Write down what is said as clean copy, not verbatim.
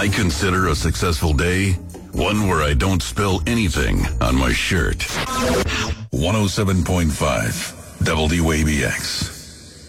I consider a successful day one where I don't spill anything on my shirt. 107.5 WABX.